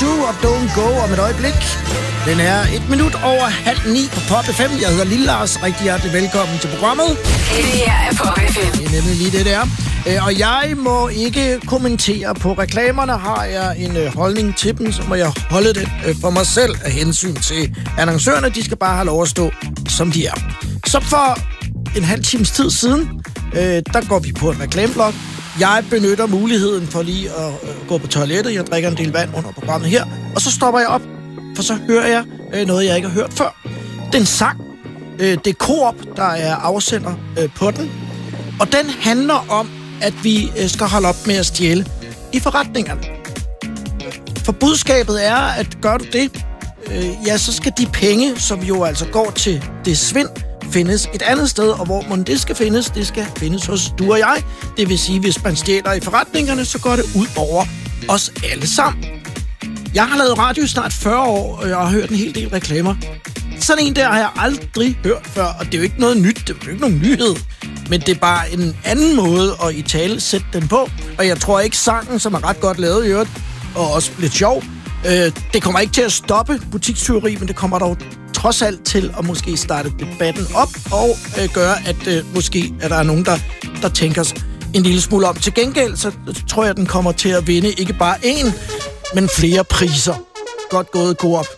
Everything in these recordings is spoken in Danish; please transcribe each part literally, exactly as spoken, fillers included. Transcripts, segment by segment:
True og Don't Go om et øjeblik. Den er et minut over halv ni på Pop F M. Jeg hedder Lille Lars. Rigtig hjertelig velkommen til programmet. Det her er Pop F M. Det er nemlig lige det der. Og jeg må ikke kommentere på reklamerne. Har jeg en holdning til dem, så må jeg holde det for mig selv af hensyn til annoncørerne. De skal bare have lov at stå, som de er. Så for en halv times tid siden, der går vi på en reklameblok. Jeg benytter muligheden for lige at gå på toilettet. Jeg drikker en del vand under programmet her. Og så stopper jeg op, for så hører jeg noget, jeg ikke har hørt før. Den sang. Det er Coop, der er afsender på den. Og den handler om, at vi skal holde op med at stjæle i forretningerne. For budskabet er, at gør du det, ja, så skal de penge, som jo altså går til det svind, findes et andet sted, og hvor man det skal findes, det skal findes hos du og jeg. Det vil sige, hvis man stjæler i forretningerne, så går det ud over os alle sammen. Jeg har lavet radio i snart fyrre år, og jeg har hørt en hel del reklamer. Sådan en der har jeg aldrig hørt før, og det er jo ikke noget nyt, det er jo ikke nogen nyhed. Men det er bare en anden måde at i tale sætte den på. Og jeg tror ikke sangen, som er ret godt lavet i øvrigt, og også lidt sjov, øh, det kommer ikke til at stoppe butikstyveri, men det kommer dog trods alt til at måske starte debatten op og øh, gøre, at øh, måske er der nogen, der, der tænker sig en lille smule om. Til gengæld, så tror jeg, at den kommer til at vinde ikke bare én, men flere priser. Godt gået, Coop.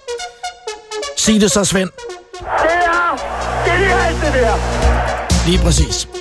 Sig det så, Svend. Det er, det er alt det der. Lige præcis.